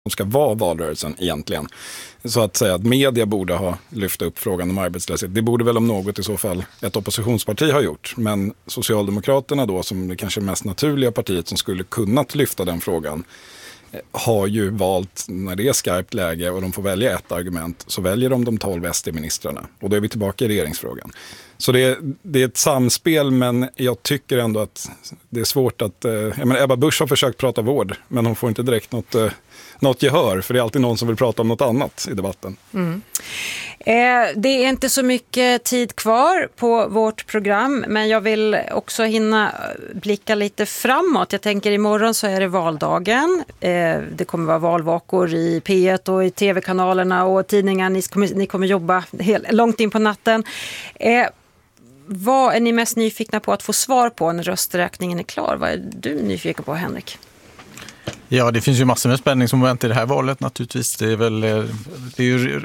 som ska vara valrörelsen egentligen. Så att säga att media borde ha lyft upp frågan om arbetslöshet. Det borde väl om något i så fall ett oppositionsparti ha gjort. Men Socialdemokraterna då, som det kanske mest naturliga partiet som skulle kunnat lyfta den frågan, har ju valt, när det är skarpt läge och de får välja ett argument, så väljer de 12 SD-ministrarna. Och då är vi tillbaka i regeringsfrågan. Så det är ett samspel, men jag tycker ändå att det är svårt att... Ebba Busch har försökt prata vård, men hon får inte direkt något gehör, för det är alltid någon som vill prata om något annat i debatten. Mm. Det är inte så mycket tid kvar på vårt program, men jag vill också hinna blicka lite framåt. Jag tänker imorgon så är det valdagen. Det kommer vara valvakor i P1 och i tv-kanalerna och tidningar. Ni kommer jobba långt in på natten. Vad är ni mest nyfikna på att få svar på när rösträkningen är klar? Vad är du nyfiken på, Henrik? Ja, det finns ju massor med spänningsmoment i det här valet naturligtvis. Det är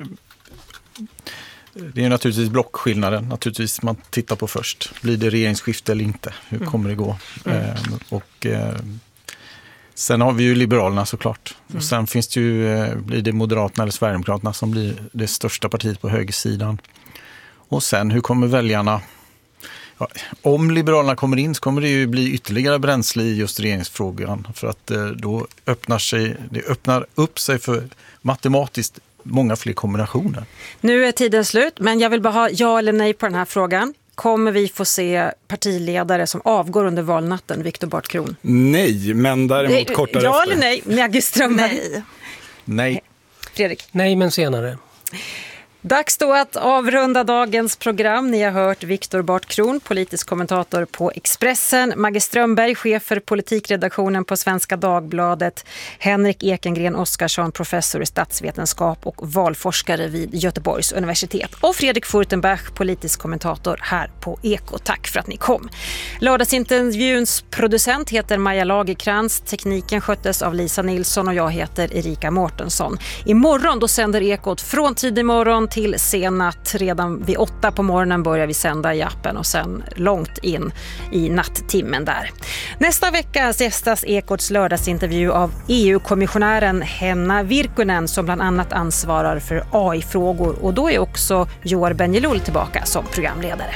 ju naturligtvis blockskillnaden. Naturligtvis man tittar på först. Blir det regeringsskifte eller inte? Hur kommer det gå? Sen har vi ju Liberalerna såklart. Och sen finns det ju, blir det Moderaterna eller Sverigedemokraterna som blir det största partiet på högersidan. Och sen hur kommer väljarna... Ja, om Liberalerna kommer in så kommer det ju bli ytterligare bränsle i just regeringsfrågan, för att då öppnar upp sig för matematiskt många fler kombinationer. Nu är tiden slut, men jag vill bara ha ja eller nej på den här frågan. Kommer vi få se partiledare som avgår under valnatten, Viktor Bartkron? Nej, men däremot kortare ja efter. Eller nej, Magiström? Nej. Fredrik? Nej, men senare. Dags då att avrunda dagens program. Ni har hört Viktor Bartkron, politisk kommentator på Expressen, Maggie Strömberg, chef för politikredaktionen på Svenska Dagbladet, Henrik Ekengren Oskarsson, professor i statsvetenskap och valforskare vid Göteborgs universitet, och Fredrik Furtenbach, politisk kommentator här på Eko. Tack för att ni kom. Lördagsintervjuns producent heter Maja Lagerkrans, tekniken sköttes av Lisa Nilsson och jag heter Erika Mårtensson. Imorgon då sänder Ekot från tidig morgon till senat. Redan vid 8 på morgonen börjar vi sända i appen och sen långt in i natttimmen där. Nästa vecka gästas Ekots lördagsintervju av EU-kommissionären Henna Virkkunen, som bland annat ansvarar för AI-frågor, och då är också Joar Benjelloul tillbaka som programledare.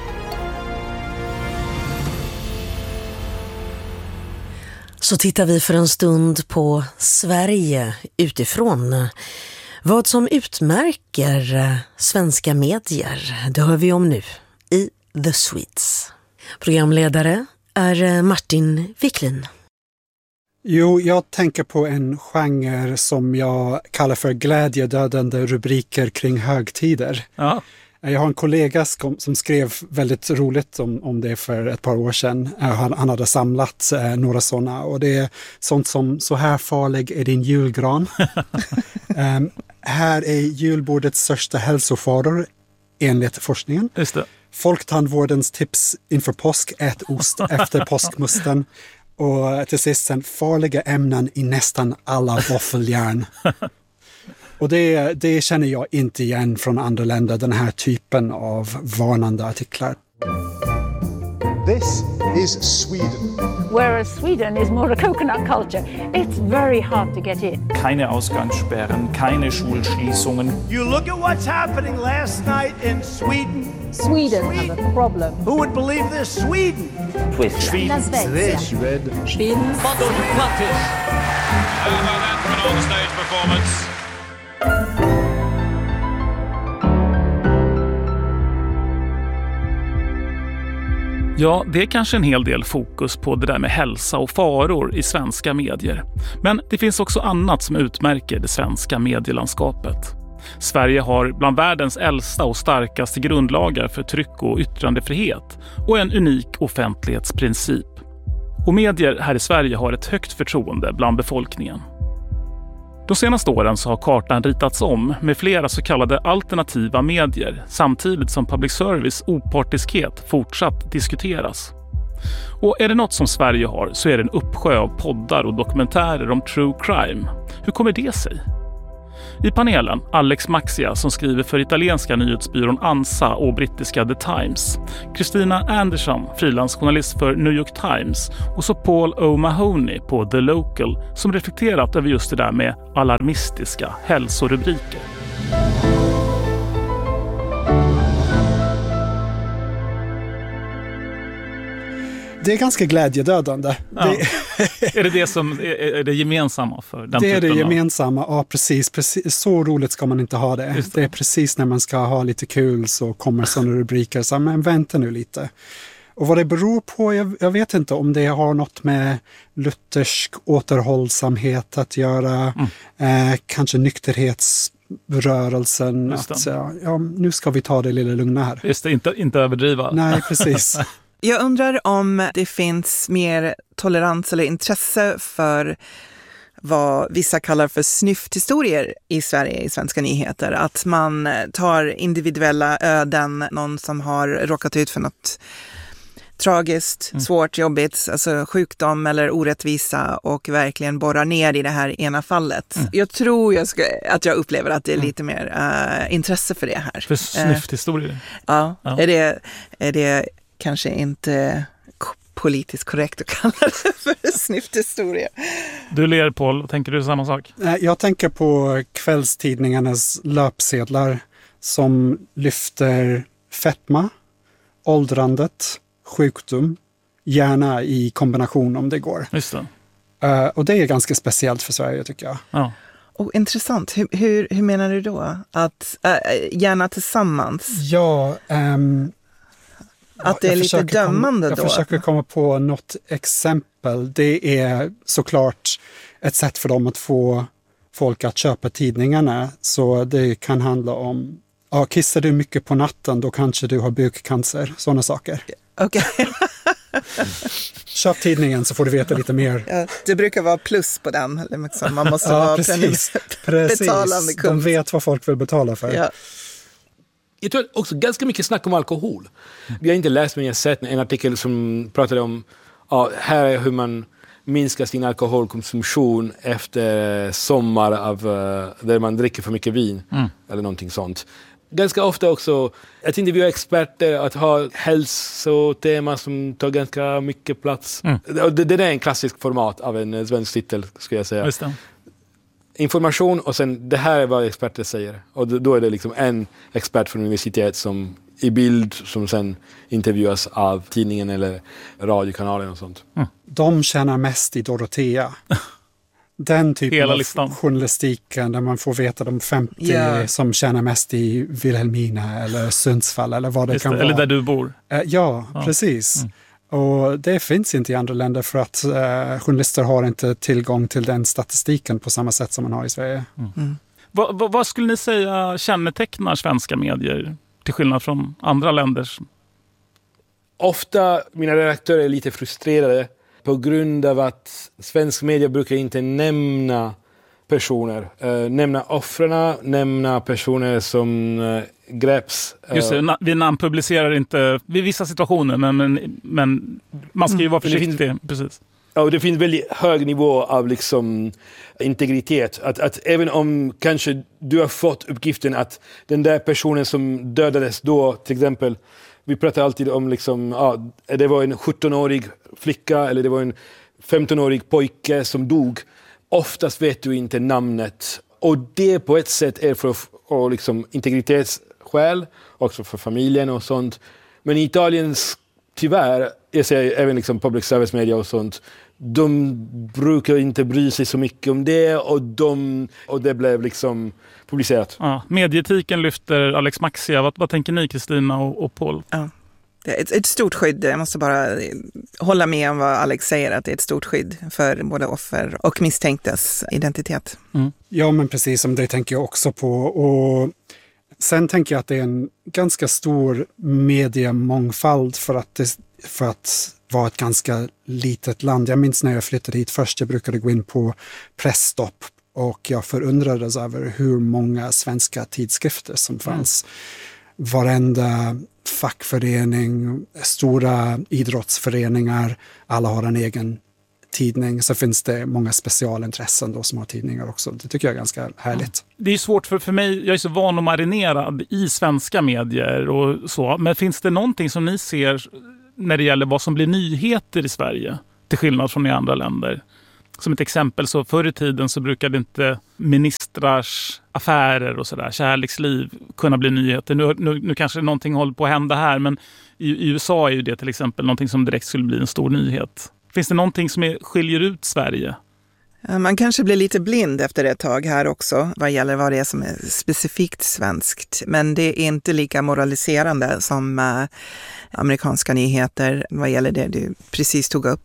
Så tittar vi för en stund på Sverige utifrån. Vad som utmärker svenska medier, det hör vi om nu i The Swedes. Programledare är Martin Wiklin. Jo, jag tänker på en genre som jag kallar för glädjedödande rubriker kring högtider. Ja. Jag har en kollega som skrev väldigt roligt om det för ett par år sedan. Han hade samlat några sådana, och det är sånt som "så här farlig är din julgran". Här är julbordets största hälsofaror enligt forskningen. Just det. Folktandvårdens tips inför påsk: ät ost efter påskmusten. Och till sist sen, farliga ämnen i nästan alla våffeljärn. Och det känner jag inte igen från andra länder, den här typen av varnande artiklar. This is Sweden. Whereas Sweden is more a coconut culture. It's very hard to get in. Keine Ausgangssperren, keine Schulschließungen. You look at what's happening last night in Sweden. Sweden has a problem. Who would believe this? Sweden. Sweden. Sweden. On stage performance. Ja, det är kanske en hel del fokus på det där med hälsa och faror i svenska medier. Men det finns också annat som utmärker det svenska medielandskapet. Sverige har bland världens äldsta och starkaste grundlagar för tryck- och yttrandefrihet och en unik offentlighetsprincip. Och medier här i Sverige har ett högt förtroende bland befolkningen. De senaste åren så har kartan ritats om med flera så kallade alternativa medier, samtidigt som public service opartiskhet fortsatt diskuteras. Och är det något som Sverige har så är det en uppsjö av poddar och dokumentärer om true crime. Hur kommer det sig? I panelen Alex Maxia som skriver för italienska nyhetsbyrån ANSA och brittiska The Times. Christina Anderson, frilansjournalist för New York Times. Och så Paul O'Mahony på The Local som reflekterat över just det där med alarmistiska hälsorubriker. Det är ganska glädjedödande. Ja. Är det som är det gemensamma för den det är det typen gemensamma, ja precis. Så roligt ska man inte ha det. Det är precis när man ska ha lite kul så kommer sådana rubriker. Så men vänta nu lite. Och vad det beror på, jag vet inte om det har något med luthersk återhållsamhet att göra. Kanske nykterhetsrörelsen. Att ja, nu ska vi ta det lilla lugna här. Just det, inte överdriva. Nej, precis. Jag undrar om det finns mer tolerans eller intresse för vad vissa kallar för snyfthistorier i Sverige i svenska nyheter. Att man tar individuella öden, någon som har råkat ut för något tragiskt, svårt, jobbigt, alltså sjukdom eller orättvisa och verkligen borrar ner i det här ena fallet. Jag tror att jag upplever att det är lite mer intresse för det här. För snyfthistorier? Ja. Är det kanske inte politiskt korrekt att kalla det för snyfthistoria. Du ler, Paul. Tänker du samma sak? Jag tänker på kvällstidningarnas löpsedlar som lyfter fetma, åldrandet, sjukdom, gärna i kombination om det går. Just det. Och det är ganska speciellt för Sverige tycker jag. Ja. Intressant. Hur menar du då? Att gärna tillsammans? Ja, att det är lite dömande då? Jag försöker komma på något exempel. Det är såklart ett sätt för dem att få folk att köpa tidningarna. Så det kan handla om, kissar du mycket på natten då kanske du har bukcancer. Sådana saker. Okej. Köp tidningen så får du veta lite mer. Ja, det brukar vara plus på den. Man måste vara precis. betalande kund. De vet vad folk vill betala för. Ja. Jag tror också ganska mycket snack om alkohol. Vi har inte läst, men jag har sett en artikel som pratade om här är hur man minskar sin alkoholkonsumtion efter sommar där man dricker för mycket vin eller någonting sånt. Ganska ofta också att intervjua experter, att ha hälsotema som tar ganska mycket plats. Det är en klassisk format av en svensk titel, skulle jag säga. Just det. Information och sen det här är vad experter säger. Och då är det liksom en expert från universitet som i bild som sen intervjuas av tidningen eller radiokanalen och sånt. De tjänar mest i Dorotea. Den typen av journalistiken där man får veta de 50 som tjänar mest i Vilhelmina eller Sundsvall eller vad det kan vara. Eller där du bor. Ja, precis. Och det finns inte i andra länder för att journalister har inte tillgång till den statistiken på samma sätt som man har i Sverige. Vad skulle ni säga kännetecknar svenska medier till skillnad från andra länders? Ofta mina redaktörer är lite frustrerade på grund av att svensk media brukar inte nämna personer. Nämna offren, nämna personer som greps. Just det, vi namnpublicerar inte vid vissa situationer, men man ska ju vara försiktig. Precis. Ja, och det finns väldigt hög nivå av liksom integritet. Att även om kanske du har fått uppgiften att den där personen som dödades då, till exempel, vi pratar alltid om liksom, det var en 17-årig flicka eller det var en 15-årig pojke som dog. Oftast vet du inte namnet. Och det på ett sätt är för liksom integritetsskäl, också för familjen och sånt. Men i Italien, tyvärr, jag säger även liksom public service media och sånt, de brukar inte bry sig så mycket om det och det blev liksom publicerat. Ja, medietiken lyfter Alex Maxia. Vad tänker ni, Kristina och Paul? Ja. Det är ett stort skydd. Jag måste bara hålla med om vad Alex säger, att det är ett stort skydd för både offer och misstänktas identitet. Ja, men precis som det tänker jag också på. Och sen tänker jag att det är en ganska stor mediemångfald för att vara ett ganska litet land. Jag minns när jag flyttade hit först, jag brukade gå in på Pressstopp och jag förundrades över hur många svenska tidskrifter som fanns. Varenda fackförening, stora idrottsföreningar, alla har en egen tidning. Så finns det många specialintressen då som har tidningar också. Det tycker jag är ganska härligt. Det är svårt för mig, jag är så van och marinerad i svenska medier och så. Men finns det någonting som ni ser när det gäller vad som blir nyheter i Sverige till skillnad från i andra länder? Som ett exempel, så förr i tiden så brukade inte ministrars affärer och sådär, kärleksliv kunna bli nyheter. Nu kanske någonting håller på att hända här, men i USA är ju det till exempel någonting som direkt skulle bli en stor nyhet. Finns det någonting som skiljer ut Sverige? Man kanske blir lite blind efter ett tag här också vad gäller vad det är som är specifikt svenskt. Men det är inte lika moraliserande som amerikanska nyheter vad gäller det du precis tog upp.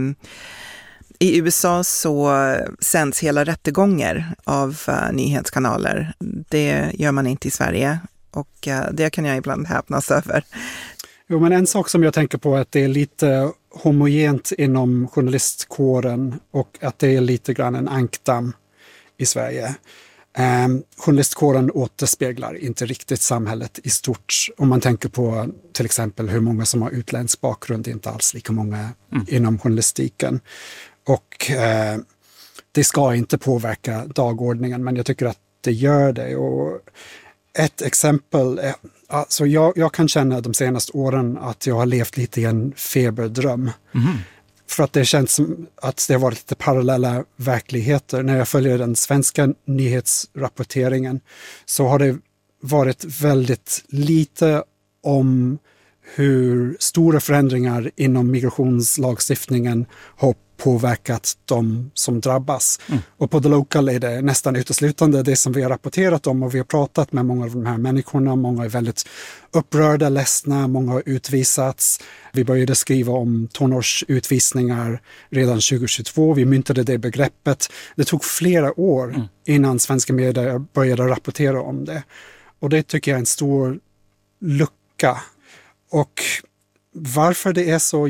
I USA så sänds hela rättegångar av nyhetskanaler. Det gör man inte i Sverige och det kan jag ibland häpnas över. Jo, men en sak som jag tänker på är att det är lite homogent inom journalistkåren och att det är lite grann en ankdamm i Sverige. Journalistkåren återspeglar inte riktigt samhället i stort. Om man tänker på till exempel hur många som har utländsk bakgrund, det är inte alls lika många inom journalistiken. Och det ska inte påverka dagordningen, men jag tycker att det gör det. Och ett exempel är, alltså jag kan känna de senaste åren att jag har levt lite i en feberdröm. För att det känns som att det har varit lite parallella verkligheter. När jag följer den svenska nyhetsrapporteringen så har det varit väldigt lite om hur stora förändringar inom migrationslagstiftningen har påverkat de som drabbas. Och på The Local är det nästan uteslutande det som vi har rapporterat om, och vi har pratat med många av de här människorna. Många är väldigt upprörda, ledsna, många har utvisats. Vi började skriva om tonårsutvisningar redan 2022. Vi myntade det begreppet. Det tog flera år innan svenska medier började rapportera om det. Och det tycker jag är en stor lucka. Och varför det är så,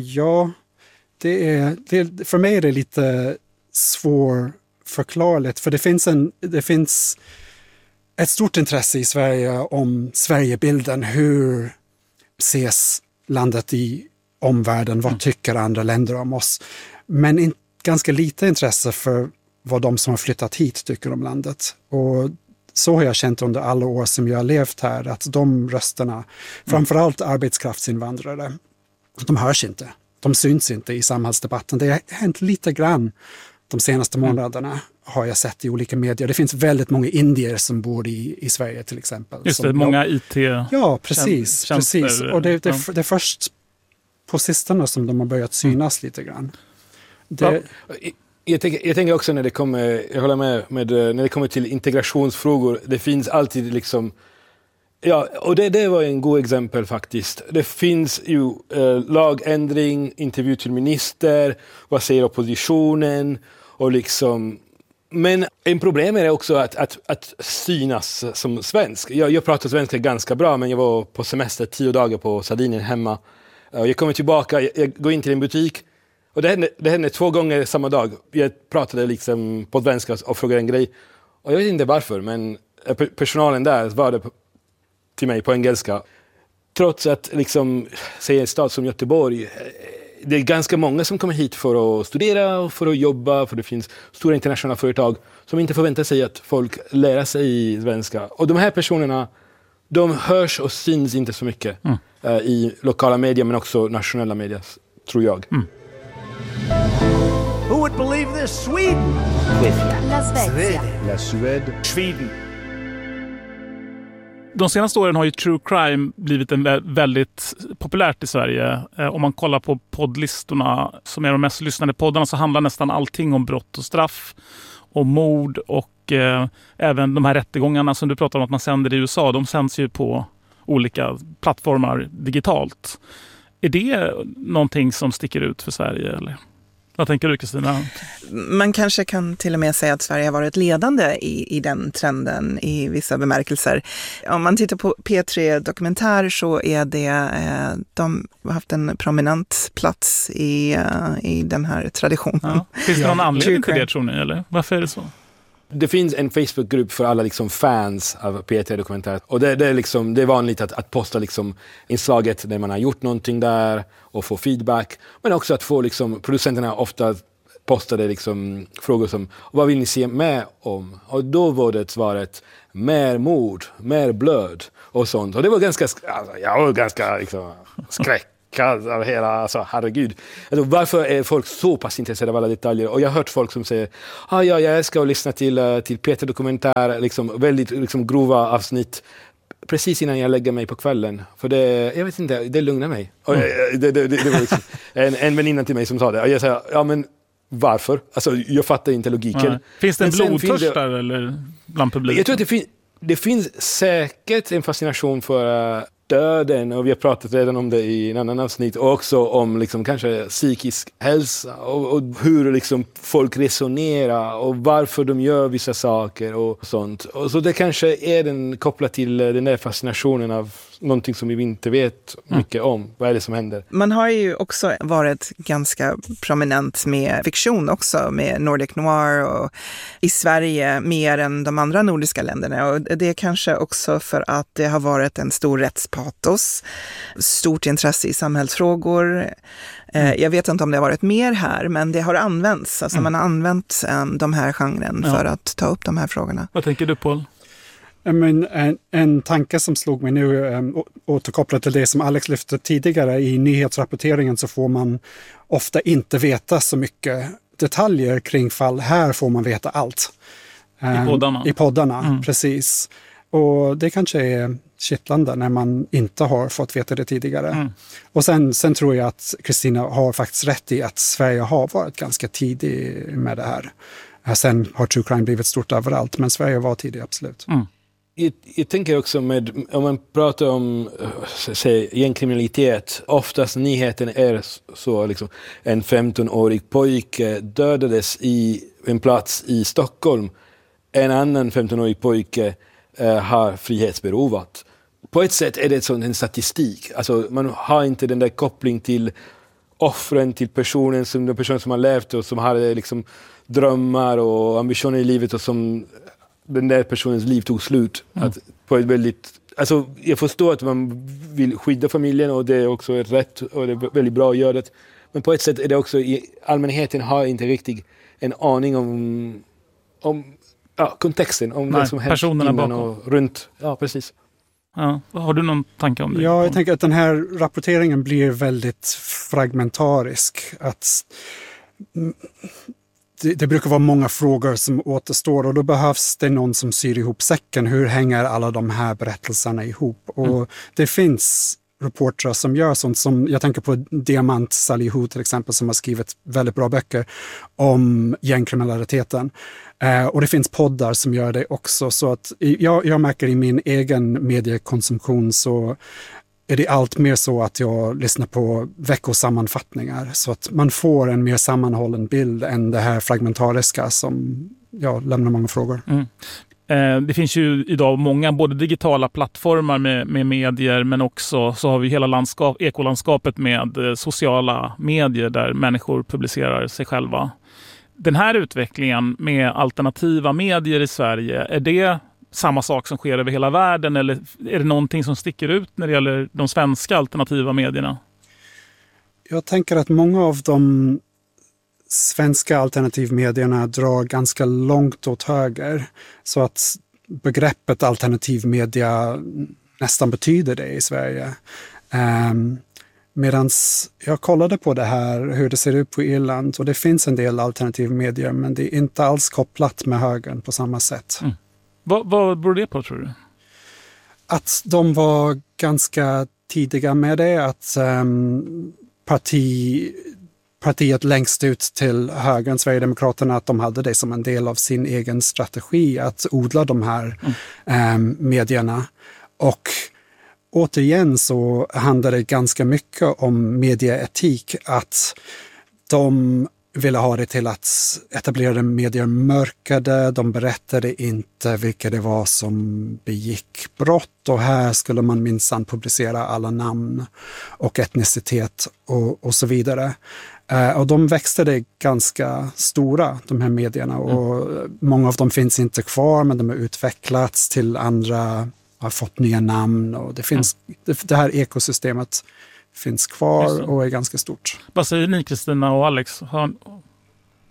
för mig är det lite svårförklarligt. För det finns ett stort intresse i Sverige om Sverigebilden. Hur ses landet i omvärlden? Vad tycker andra länder om oss? Men ganska lite intresse för vad de som har flyttat hit tycker om landet. Och så har jag känt under alla år som jag har levt här, att de rösterna, framförallt arbetskraftsinvandrare, de hörs inte. De syns inte i samhällsdebatten. Det har hänt lite grann de senaste månaderna, har jag sett i olika medier. Det finns väldigt många indier som bor i Sverige till exempel. Just det, många IT. Ja, precis. Och det är först på sistone som de har börjat synas lite grann. Jag tänker också när det kommer, jag håller med när det kommer till integrationsfrågor, det finns alltid liksom, ja, och det var en god exempel faktiskt. Det finns ju lagändring, intervju till minister, vad säger oppositionen och liksom, men en problem är också att synas som svensk. Jag pratar svenska ganska bra, men jag var på semester 10 dagar på Sardinien hemma. Jag kommer tillbaka, jag går in till en butik. Och det hände 2 gånger samma dag. Jag pratade liksom på svenska och frågade en grej. Och jag vet inte varför, men personalen där svarade till mig på engelska. Trots att liksom, säg en stad som Göteborg, det är ganska många som kommer hit för att studera och för att jobba. För det finns stora internationella företag som inte förväntar sig att folk lär sig svenska. Och de här personerna, de hörs och syns inte så mycket i lokala medier, men också nationella medier, tror jag. Who would believe this? Sweden. La Suède. Sweden. De senaste åren har ju true crime blivit väldigt populärt i Sverige. Om man kollar på poddlistorna som är de mest lyssnade poddarna, så handlar nästan allting om brott och straff, om mord och även de här rättegångarna som du pratar om att man sänder i USA. De sänds ju på olika plattformar digitalt. Är det någonting som sticker ut för Sverige eller? Vad tänker du, Kristina? Man kanske kan till och med säga att Sverige har varit ledande i den trenden i vissa bemärkelser. Om man tittar på P3 Dokumentär så är det, de har haft en prominent plats i den här traditionen. Ja. Finns det någon anledning till det, tror ni? Eller? Varför är det så? Det finns en Facebookgrupp för alla liksom fans av P3 Dokumentär. Och det är vanligt att posta liksom inslaget när man har gjort någonting där och få feedback. Men också att få liksom, producenterna ofta postade liksom frågor som vad vill ni se med om? Och då var det svaret mer mord, mer blöd och sånt. Och det var ganska, jag var ganska liksom, skräckad av hela, alltså herregud. Alltså, varför är folk så pass intresserade av alla detaljer? Och jag har hört folk som säger, jag älskar att lyssna till Peter Dokumentär, liksom, väldigt liksom, grova avsnitt precis innan jag lägger mig på kvällen. För det, jag vet inte, det lugnar mig. Och det var liksom en väninna till mig som sa det. Och jag sa, ja men varför? Alltså jag fattar inte logiken. Nej. Finns det en blodtörst där eller bland publiken? Jag tror att det finns säkert en fascination för döden, och vi har pratat redan om det i en annan avsnitt, och också om liksom kanske psykisk hälsa och hur liksom folk resonerar och varför de gör vissa saker och sånt. Och så det kanske är den kopplat till den där fascinationen av någonting som vi inte vet mycket om. Vad är det som händer? Man har ju också varit ganska prominent med fiktion också, med Nordic Noir och i Sverige mer än de andra nordiska länderna. Och det är kanske också för att det har varit en stor rättspatos, stort intresse i samhällsfrågor. Jag vet inte om det har varit mer här, men det har använts. Alltså man har använt de här genren för att ta upp de här frågorna. Vad tänker du, Paul? Men en tanke som slog mig nu, återkopplat till det som Alex lyfte tidigare, i nyhetsrapporteringen så får man ofta inte veta så mycket detaljer kring fall. Här får man veta allt. I poddarna, precis. Och det kanske är kittlande när man inte har fått veta det tidigare. Och sen tror jag att Kristina har faktiskt rätt i att Sverige har varit ganska tidig med det här. Sen har true crime blivit stort överallt, men Sverige var tidig, absolut. Jag tänker också om man pratar om gängkriminalitet, oftast nyheten är så liksom, en 15-årig pojke dödades i en plats i Stockholm, en annan 15-årig pojke har frihetsberovat. På ett sätt är det en statistik, alltså man har inte den där koppling till offren, till personen som har levt och som har liksom drömmar och ambitioner i livet, och som den där personens liv tog slut. Att på ett väldigt, alltså jag förstår att man vill skydda familjen, och det är också ett rätt, och det är väldigt bra att göra det. Men på ett sätt är det också, allmänheten har inte riktigt en aning om kontexten, om det som hänt innan och runt. Ja, precis. Ja, har du någon tanke om det? Ja, jag tänker att den här rapporteringen blir väldigt fragmentarisk. Att det brukar vara många frågor som återstår, och då behövs det någon som syr ihop säcken. Hur hänger alla de här berättelserna ihop? Och det finns reportrar som gör sånt, som jag tänker på Diamant Salihu till exempel, som har skrivit väldigt bra böcker om gängkriminaliteten. Och det finns poddar som gör det också. Så att jag märker i min egen mediekonsumtion så är det allt mer så att jag lyssnar på veckosammanfattningar, så att man får en mer sammanhållen bild än det här fragmentariska som lämnar många frågor. Det finns ju idag många både digitala plattformar med medier, men också så har vi hela ekolandskapet med sociala medier där människor publicerar sig själva. Den här utvecklingen med alternativa medier i Sverige, är det samma sak som sker över hela världen, eller är det någonting som sticker ut när det gäller de svenska alternativa medierna? Jag tänker att många av de svenska alternativmedierna drar ganska långt åt höger, så att begreppet alternativmedia nästan betyder det i Sverige. Medan jag kollade på det här, hur det ser ut på Irland, och det finns en del alternativmedier, men det är inte alls kopplat med högern på samma sätt. Vad beror det på, tror du? Att de var ganska tidiga med det, att partiet längst ut till högern, Sverigedemokraterna, att de hade det som en del av sin egen strategi att odla de här medierna. Och återigen så handlar det ganska mycket om medieetik, att de ville ha det till att etablerade medier mörkade, de berättade inte vilka det var som begick brott, och här skulle man minsann publicera alla namn och etnicitet och så vidare. Och de växte det ganska stora, de här medierna, och många av dem finns inte kvar, men de har utvecklats till andra, har fått nya namn, och det finns det här ekosystemet finns kvar och är ganska stort. Vad säger ni, Kristina och Alex?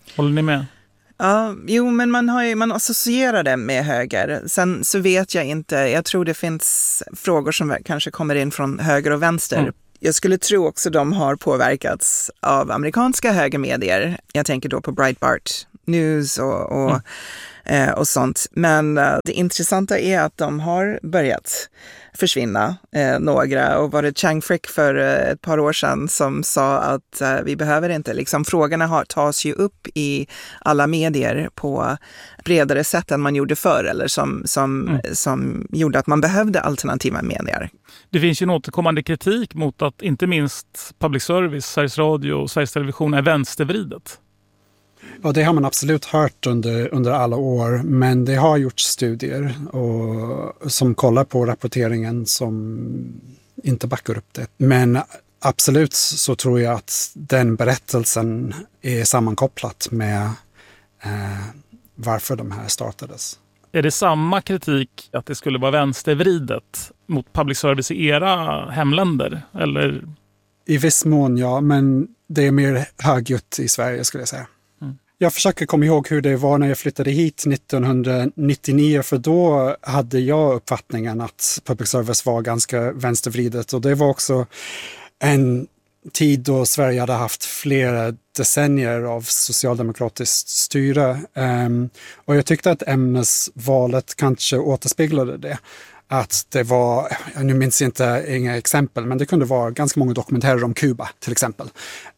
Håller ni med? Ja, jo, men man associerar det med höger. Sen så vet jag inte, jag tror det finns frågor som kanske kommer in från höger och vänster. Jag skulle tro också de har påverkats av amerikanska högermedier. Jag tänker då på Breitbart News och sånt. Men det intressanta är att de har börjat försvinna, några. Och var det Chang Frick för ett par år sedan som sa att vi behöver inte, liksom frågorna tas ju upp i alla medier på bredare sätt än man gjorde förr, eller som gjorde att man behövde alternativa medier. Det finns ju en återkommande kritik mot att inte minst public service, Sveriges Radio och Sveriges Television är vänstervridet. Ja, det har man absolut hört under alla år, men det har gjorts studier som kollar på rapporteringen som inte backar upp det. Men absolut så tror jag att den berättelsen är sammankopplat med varför de här startades. Är det samma kritik att det skulle vara vänstervridet mot public service i era hemländer? Eller? I viss mån, ja, men det är mer högljutt i Sverige skulle jag säga. Jag försöker komma ihåg hur det var när jag flyttade hit 1999, för då hade jag uppfattningen att public service var ganska vänstervridet, och det var också en tid då Sverige hade haft flera decennier av socialdemokratiskt styre. Och jag tyckte att ämnesvalet kanske återspeglade det. Att det var, nu minns jag inte inga exempel, men det kunde vara ganska många dokumentärer om Kuba till exempel.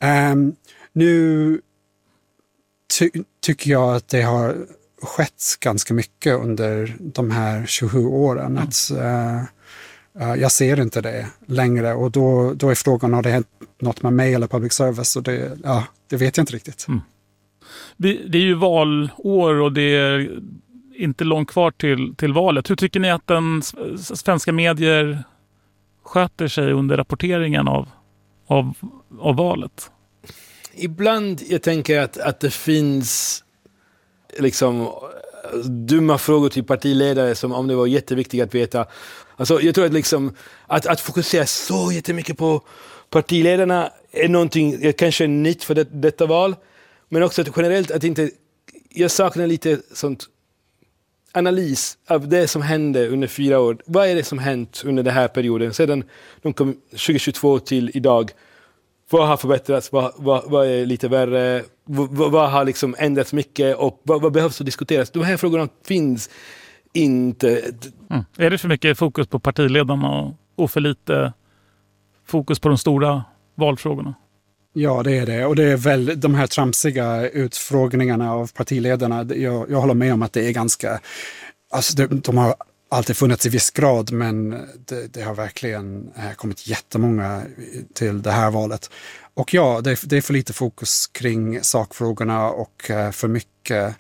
Nu tycker jag att det har skett ganska mycket under de här 27 åren. Att, jag ser inte det längre, och då är frågan, har det hänt något med mig eller public service? Och det vet jag inte riktigt. Det är ju valår och det är inte långt kvar till valet. Hur tycker ni att den svenska medier sköter sig under rapporteringen av valet? Ibland jag tänker att det finns liksom dumma frågor till partiledare som om det var jätteviktigt att veta. Alltså, jag tror att, liksom, att fokusera så jättemycket på partiledarna är någonting kanske nytt för detta val. Men också att generellt att inte, jag saknar lite sånt analys av det som hände under 4 år. Vad är det som hänt under den här perioden? Sedan de kom 2022 till idag. Vad har förbättrats? Vad är lite värre? Vad har liksom ändrats mycket? Och vad behövs att diskuteras? De här frågorna finns inte. Är det för mycket fokus på partiledarna och för lite fokus på de stora valfrågorna? Ja, det är det. Och det är väl de här tramsiga utfrågningarna av partiledarna. Jag håller med om att det är ganska... Alltså de har alltid funnits i viss grad, men det har verkligen kommit jättemånga till det här valet. Och ja, det är för lite fokus kring sakfrågorna och för mycket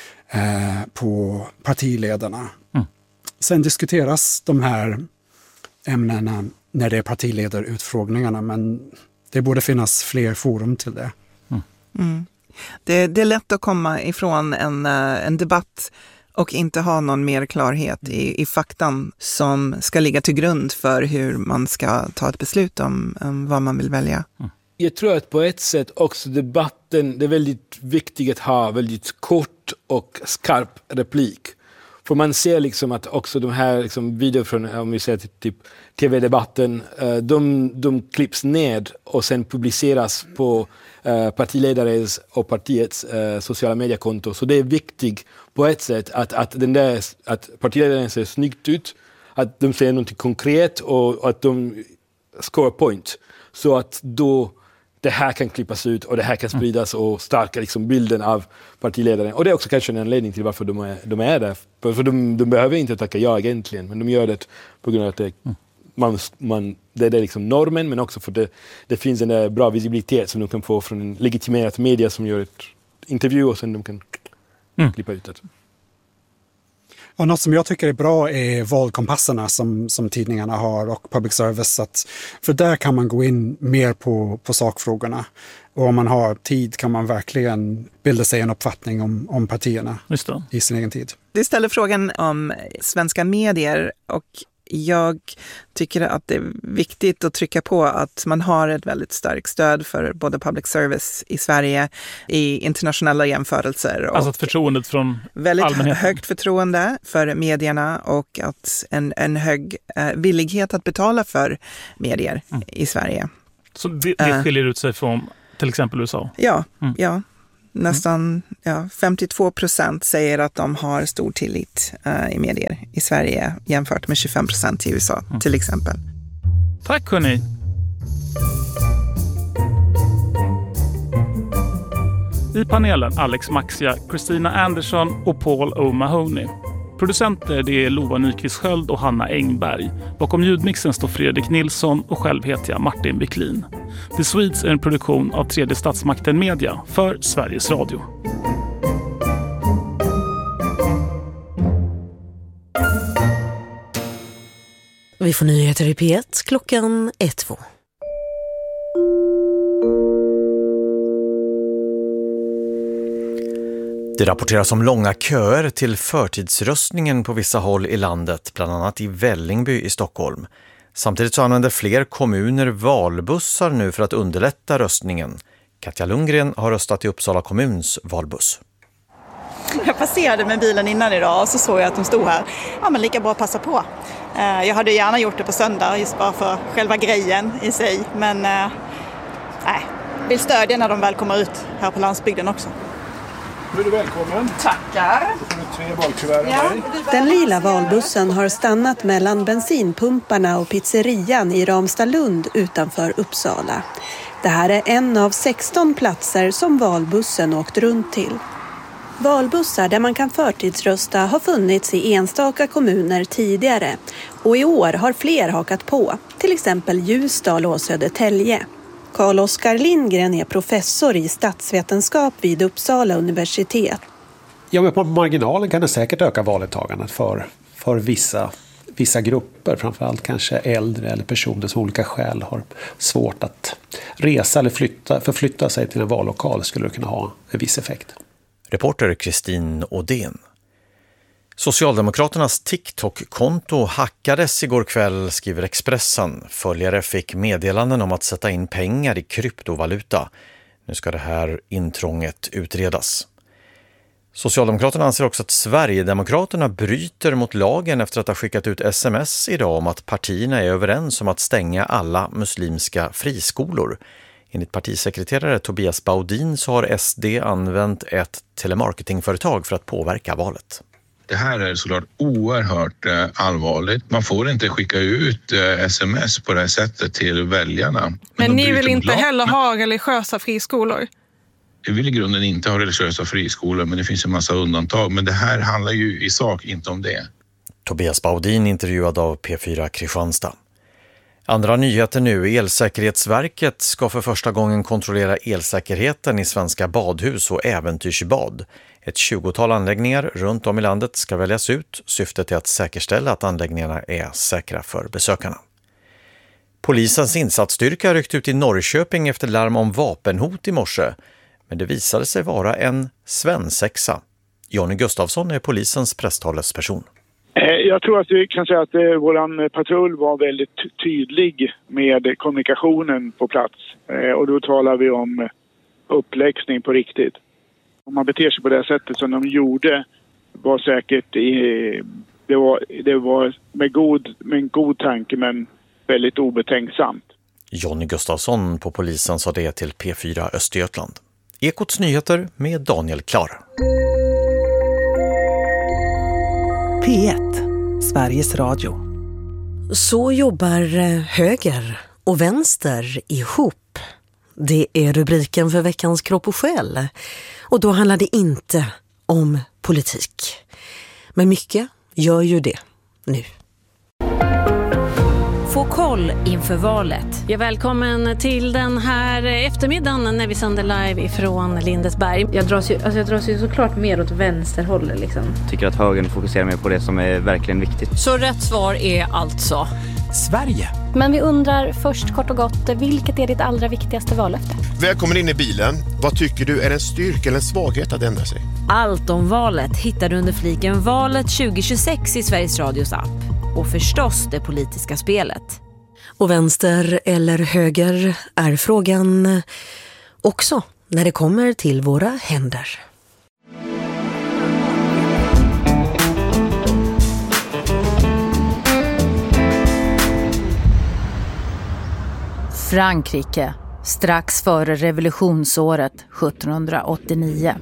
på partiledarna. Sen diskuteras de här ämnena när det är partiledarutfrågningarna, men det borde finnas fler forum till det. Det är lätt att komma ifrån en debatt och inte ha någon mer klarhet i faktan som ska ligga till grund för hur man ska ta ett beslut om vad man vill välja. Jag tror att på ett sätt också debatten, det är väldigt viktigt att ha väldigt kort och skarp replik. För man ser liksom att också de här liksom videor från, om vi säger typ tv-debatten, de klipps ned och sen publiceras på partiledares och partiets sociala mediekonto. Så det är viktigt på ett sätt att partiledaren ser snyggt ut, att de säger något konkret och att de score point. Så att då det här kan klippas ut och det här kan spridas och stärka liksom bilden av partiledaren. Och det är också kanske en anledning till varför de är där. För de behöver inte tacka ja egentligen, men de gör det på grund av att det är liksom normen, men också för det finns en där bra visibilitet som de kan få från en legitimerad media som gör ett intervju och sen de kan klippa ut det. Och något som jag tycker är bra är valkompasserna som tidningarna har och public service. För där kan man gå in mer på sakfrågorna. Och om man har tid kan man verkligen bilda sig en uppfattning om partierna i sin egen tid. Du ställer frågan om svenska medier och Jag tycker att det är viktigt att trycka på att man har ett väldigt starkt stöd för både public service i Sverige i internationella jämförelser. Alltså att förtroendet från väldigt allmänheten. Högt förtroende för medierna och att en hög villighet att betala för medier i Sverige. Så det skiljer ut sig från till exempel USA? Ja. Nästan 52% säger att de har stor tillit i medier i Sverige jämfört med 25% i USA till exempel. Tack hörni! I panelen Alex Maxia, Christina Andersson och Paul O'Mahony. Producenter det är Lova Nyqvist Sköld och Hanna Engberg. Bakom ljudmixen står Fredrik Nilsson och själv heter jag Martin Wiklin. The Swedes är en produktion av Tredje Statsmakten Media för Sveriges Radio. Vi får nyheter i P1 klockan 1-2. Det rapporteras om långa köer till förtidsröstningen på vissa håll i landet, bland annat i Vällingby i Stockholm. Samtidigt så använder fler kommuner valbussar nu för att underlätta röstningen. Katja Lundgren har röstat i Uppsala kommuns valbuss. Jag passerade med bilen innan idag och så såg jag att de stod här. Ja, men lika bra att passa på. Jag hade gärna gjort det på söndag just bara för själva grejen i sig. Men vill stödja när de väl kommer ut här på landsbygden också. Nu är du välkommen. Tackar. Då får du 3 valkuvert av dig. Den lila valbussen har stannat mellan bensinpumparna och pizzerian i Ramstadlund utanför Uppsala. Det här är en av 16 platser som valbussen åkt runt till. Valbussar där man kan förtidsrösta har funnits i enstaka kommuner tidigare och i år har fler hakat på, till exempel Ljusdal och Södertälje. Carl-Oskar Lindgren är professor i statsvetenskap vid Uppsala universitet. Ja, men på marginalen kan det säkert öka valdeltagandet för vissa grupper, framförallt kanske äldre eller personer som av olika skäl har svårt att resa eller förflytta sig till en vallokal skulle det kunna ha en viss effekt. Reporter Kristin Odén. Socialdemokraternas TikTok-konto hackades igår kväll, skriver Expressen. Följare fick meddelanden om att sätta in pengar i kryptovaluta. Nu ska det här intrånget utredas. Socialdemokraterna anser också att Sverigedemokraterna bryter mot lagen efter att ha skickat ut sms idag om att partierna är överens om att stänga alla muslimska friskolor. Enligt partisekreterare Tobias Baudin så har SD använt ett telemarketingföretag för att påverka valet. Det här är såklart oerhört allvarligt. Man får inte skicka ut sms på det här sättet till väljarna. Men ni vill inte heller ha religiösa friskolor? Vi vill i grunden inte ha religiösa friskolor, men det finns en massa undantag. Men det här handlar ju i sak inte om det. Tobias Baudin intervjuad av P4 Kristianstad. Andra nyheter nu. Elsäkerhetsverket ska för första gången kontrollera elsäkerheten i svenska badhus och äventyrsbad. Ett 20-tal anläggningar runt om i landet ska väljas ut. Syftet är att säkerställa att anläggningarna är säkra för besökarna. Polisens insatsstyrka ryckte ut i Norrköping efter larm om vapenhot i morse. Men det visade sig vara en svensexa. Jonny Gustafsson är polisens presstalesperson. Jag tror att vi kan säga att vår patrull var väldigt tydlig med kommunikationen på plats. Och då talar vi om uppläxning på riktigt. Om man beter sig på det sättet som de gjorde var säkert det var med en god tanke men väldigt obetänksamt. Jonny Gustafsson på polisen sa det till P4 Östergötland. Ekots nyheter med Daniel Klar. P1, Sveriges Radio. Så jobbar höger och vänster ihop. Det är rubriken för veckans Kropp och själ. Och då handlar det inte om politik. Men mycket gör ju det nu. Få koll inför valet. Ja, välkommen till den här eftermiddagen när vi sänder live ifrån Lindesberg. Jag dras ju såklart mer åt vänsterhållet liksom. Tycker att högern fokuserar mer på det som är verkligen viktigt. Så rätt svar är alltså Sverige. Men vi undrar först kort och gott, vilket är ditt allra viktigaste vallöfte? Välkommen in i bilen. Vad tycker du är en styrka eller en svaghet att ändra sig? Allt om valet hittar du under fliken Valet 2026 i Sveriges Radios app. och förstås det politiska spelet. Och vänster eller höger är frågan också när det kommer till våra händer. Frankrike, strax före revolutionsåret 1789.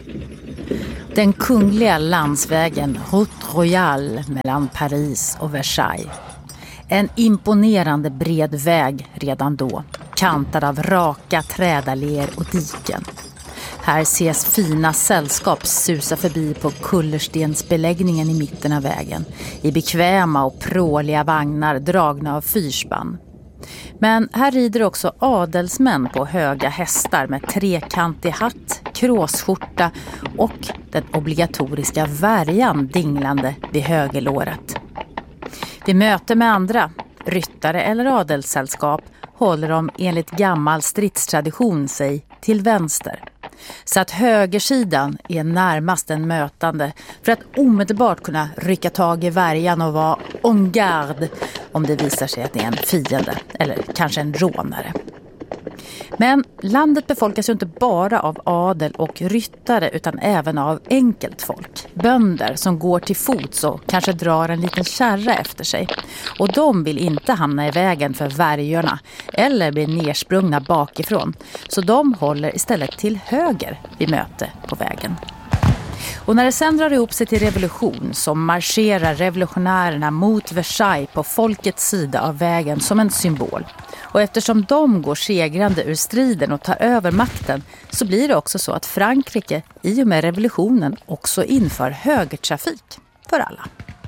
Den kungliga landsvägen Route Royale mellan Paris och Versailles. En imponerande bred väg redan då, kantad av raka trädalléer och diken. Här ses fina sällskap susa förbi på kullerstensbeläggningen i mitten av vägen, i bekväma och pråliga vagnar dragna av fyrspann. Men här rider också adelsmän på höga hästar med trekantig hatt, kråsskjorta och den obligatoriska värjan dinglande vid högerlåret. Vid möte med andra, ryttare eller adelssällskap, håller de enligt gammal stridstradition sig till vänster. Så att högersidan är närmast den mötande för att omedelbart kunna rycka tag i värjan och vara en garde om det visar sig att det är en fiende eller kanske en rånare. Men landet befolkas ju inte bara av adel och ryttare utan även av enkelt folk. Bönder som går till fots och kanske drar en liten kärra efter sig. Och de vill inte hamna i vägen för värjorna eller bli nersprungna bakifrån. Så de håller istället till höger vid möte på vägen. Och när det sen drar ihop sig till revolution så marscherar revolutionärerna mot Versailles på folkets sida av vägen som en symbol. Och eftersom de går segrande ur striden och tar över makten så blir det också så att Frankrike i och med revolutionen också inför högertrafik för alla.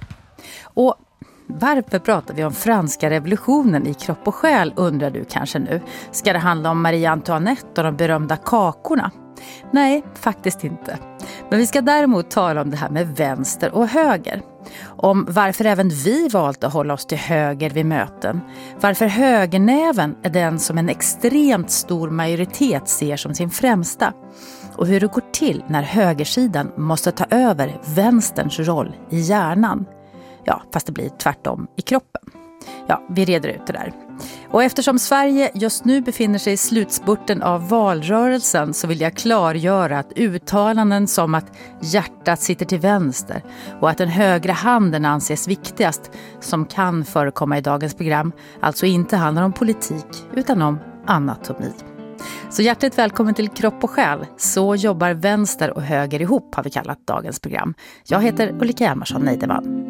Och varför pratar vi om franska revolutionen i kropp och själ undrar du kanske nu. Ska det handla om Marie Antoinette och de berömda kakorna? Nej, faktiskt inte. Men vi ska däremot tala om det här med vänster och höger. Om varför även vi valt att hålla oss till höger vid möten. Varför högernäven är den som en extremt stor majoritet ser som sin främsta. Och hur det går till när högersidan måste ta över vänsterns roll i hjärnan. Ja, fast det blir tvärtom i kroppen. Ja, vi reder ut det där. Och eftersom Sverige just nu befinner sig i slutspurten av valrörelsen så vill jag klargöra att uttalanden som att hjärtat sitter till vänster och att den högra handen anses viktigast som kan förekomma i dagens program alltså inte handlar om politik utan om anatomi. Så hjärtligt välkommen till Kropp och själ. Så jobbar vänster och höger ihop har vi kallat dagens program. Jag heter Ulrika Emerson Neideman.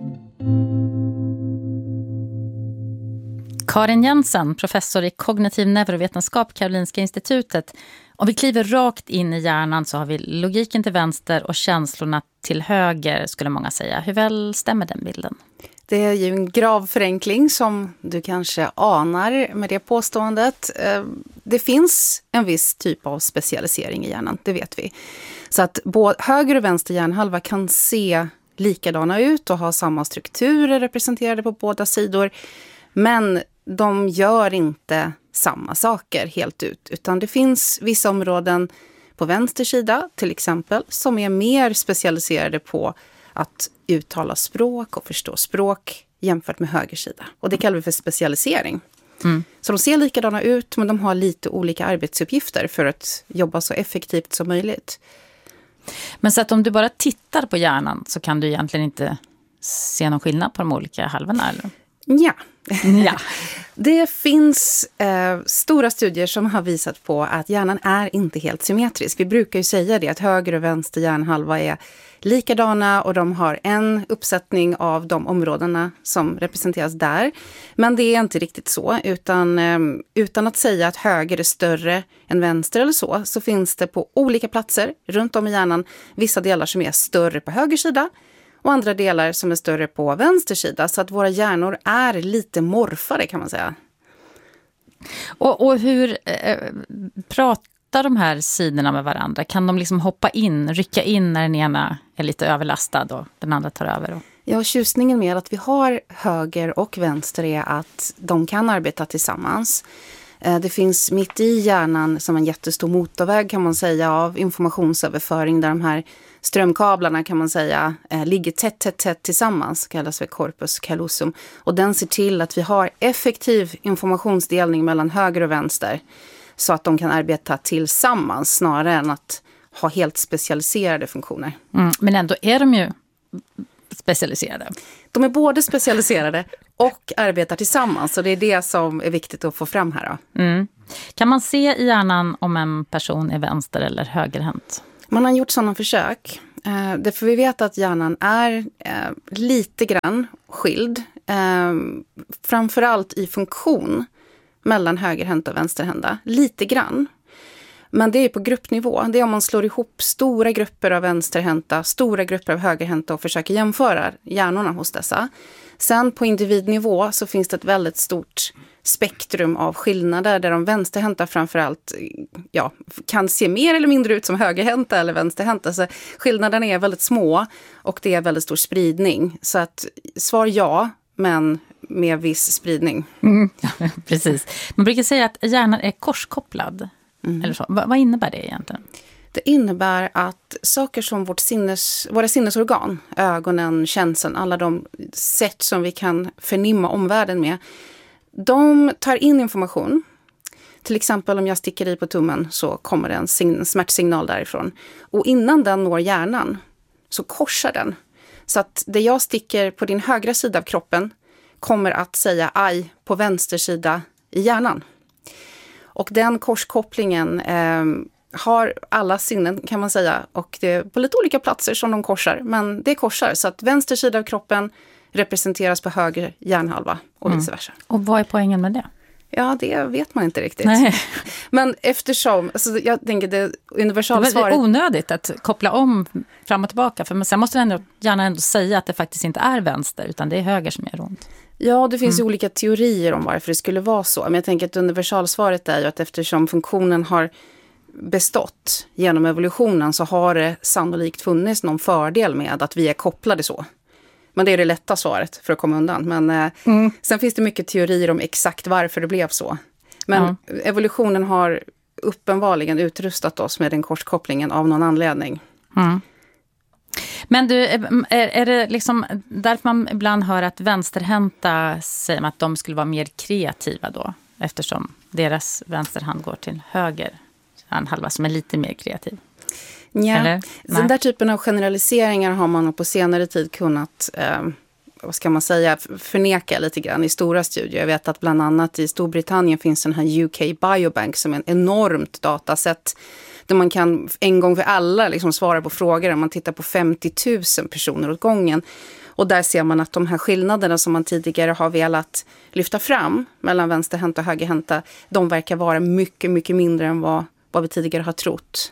Karin Jensen, professor i kognitiv neurovetenskap, Karolinska institutet. Om vi kliver rakt in i hjärnan så har vi logiken till vänster och känslorna till höger skulle många säga. Hur väl stämmer den bilden? Det är ju en grav förenkling som du kanske anar med det påståendet. Det finns en viss typ av specialisering i hjärnan, det vet vi. Så att både höger och vänster hjärnhalva kan se likadana ut och ha samma strukturer representerade på båda sidor. Men de gör inte samma saker helt ut. Utan det finns vissa områden på vänster sida till exempel som är mer specialiserade på att uttala språk och förstå språk jämfört med höger sida. Och det kallar vi för specialisering. Mm. Så de ser likadana ut men de har lite olika arbetsuppgifter för att jobba så effektivt som möjligt. Men så att om du bara tittar på hjärnan så kan du egentligen inte se någon skillnad på de olika halvorna eller? Ja. Ja. Det finns stora studier som har visat på att hjärnan är inte helt symmetrisk. Vi brukar ju säga det att höger och vänster hjärnhalva är likadana och de har en uppsättning av de områdena som representeras där. Men det är inte riktigt så utan att säga att höger är större än vänster eller så finns det på olika platser runt om i hjärnan vissa delar som är större på höger sida och andra delar som är större på vänster sida. Så att våra hjärnor är lite morfade kan man säga. Och hur pratar de här sidorna med varandra? Kan de liksom rycka in när den ena är lite överlastad och den andra tar över? Ja, tjusningen med att vi har höger och vänster är att de kan arbeta tillsammans. Det finns mitt i hjärnan som en jättestor motorväg kan man säga av informationsöverföring där de här strömkablarna kan man säga ligger tätt tillsammans, kallas för corpus callosum. Och den ser till att vi har effektiv informationsdelning mellan höger och vänster så att de kan arbeta tillsammans snarare än att ha helt specialiserade funktioner. Men ändå är de ju specialiserade. De är både specialiserade och arbetar tillsammans, så det är det som är viktigt att få fram här då. Kan man se i hjärnan om en person är vänster- eller högerhänt? Man har gjort sådana försök. Därför vi vet att hjärnan är lite grann skild. Framförallt i funktion mellan högerhänta och vänsterhänta. Lite grann. Men det är på gruppnivå. Det är om man slår ihop stora grupper av vänsterhänta, stora grupper av högerhänta och försöker jämföra hjärnorna hos dessa. Sen på individnivå så finns det ett väldigt stort spektrum av skillnader där de vänsterhänta framförallt kan se mer eller mindre ut som högerhänta eller vänsterhänta. Så skillnaderna är väldigt små och det är väldigt stor spridning. Så att svar ja, men med viss spridning. Ja, precis. Man brukar säga att hjärnan är korskopplad. Eller så. Vad innebär det egentligen? Det innebär att saker som våra sinnesorgan, ögonen, känseln, alla de sätt som vi kan förnimma omvärlden med, de tar in information. Till exempel om jag sticker i på tummen så kommer det en smärtsignal därifrån. Och innan den når hjärnan så korsar den. Så att det jag sticker på din högra sida av kroppen kommer att säga aj på vänster sida i hjärnan. Och den korskopplingen har alla sinnen kan man säga. Och det är på lite olika platser som de korsar. Men det korsar så att vänster sida av kroppen representeras på höger hjärnhalva och vice versa. Och vad är poängen med det? Ja, det vet man inte riktigt. Nej. Men eftersom, alltså jag tänker det universala svaret... Det är onödigt att koppla om fram och tillbaka. För sen måste den gärna ändå säga att det faktiskt inte är vänster utan det är höger som gör ont. Ja, det finns ju olika teorier om varför det skulle vara så. Men jag tänker att universalsvaret är ju att eftersom funktionen har bestått genom evolutionen så har det sannolikt funnits någon fördel med att vi är kopplade så. Men det är det lätta svaret för att komma undan. Men sen finns det mycket teorier om exakt varför det blev så. Men evolutionen har uppenbarligen utrustat oss med den korskopplingen av någon anledning. Men du, är det liksom därför man ibland hör att vänsterhänta säger man att de skulle vara mer kreativa då? Eftersom deras vänsterhand går till höger handhalva som är lite mer kreativ. Ja, den där typen av generaliseringar har man på senare tid kunnat vad ska man säga, förneka lite grann i stora studier. Jag vet att bland annat i Storbritannien finns den här UK Biobank som är en enormt datasätt där man kan en gång för alla liksom svara på frågor. Man tittar på 50 000 personer åt gången. Och där ser man att de här skillnaderna som man tidigare har velat lyfta fram mellan vänsterhänta och högerhänta, de verkar vara mycket, mycket mindre än vad vi tidigare har trott.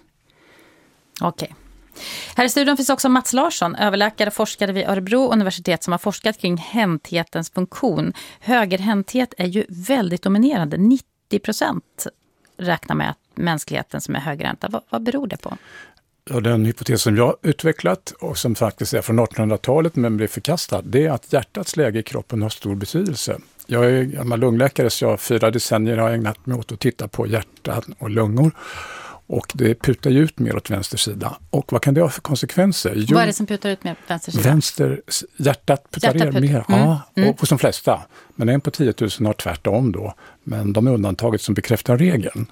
Okej. Här i studion finns också Mats Larsson, överläkare och forskare vid Örebro universitet som har forskat kring hänthetens funktion. Högerhänthet är ju väldigt dominerande. 90% räknar med att mänskligheten som är högerhänta. Vad beror det på? Ja, den hypotes som jag utvecklat och som faktiskt är från 1800-talet men blev förkastad, det är att hjärtats läge i kroppen har stor betydelse. Jag är gammal lungläkare så jag 4 decennier har ägnat mig åt att titta på hjärta och lungor. Och det putar ju ut mer åt vänster sida. Och vad kan det ha för konsekvenser? Jo, vad är det som putar ut mer på vänster sida? Hjärtat putar mer. Ja, och hos de flesta. Men 1 på 10 000 har tvärtom då. Men de är undantaget som bekräftar regeln.